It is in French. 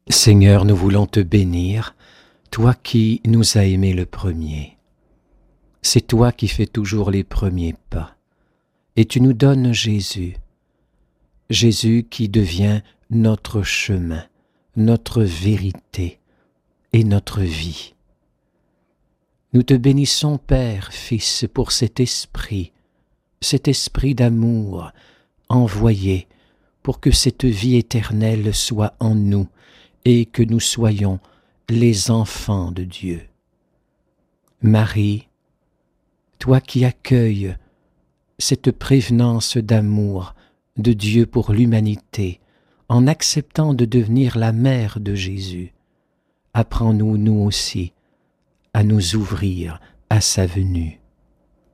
Seigneur, nous voulons te bénir, toi qui nous as aimés le premier. C'est toi qui fais toujours les premiers pas. Et tu nous donnes Jésus, Jésus qui devient notre chemin, notre vérité et notre vie. Nous te bénissons, Père, Fils, pour cet esprit d'amour envoyé pour que cette vie éternelle soit en nous et que nous soyons les enfants de Dieu. Marie, toi qui accueilles cette prévenance d'amour de Dieu pour l'humanité, en acceptant de devenir la mère de Jésus, apprends-nous, nous aussi, à nous ouvrir à sa venue.